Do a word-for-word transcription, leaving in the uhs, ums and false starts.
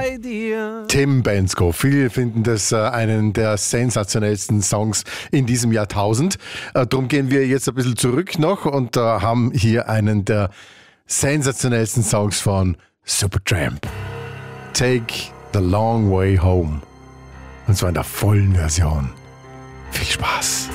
bei dir. Tim Bendzko. Viele finden das äh, einen der sensationellsten Songs in diesem Jahrtausend. Äh, Darum gehen wir jetzt ein bisschen zurück noch und äh, haben hier einen der sensationellsten Songs von Supertramp. Take the Long Way Home. Und zwar in der vollen Version. Viel Spaß.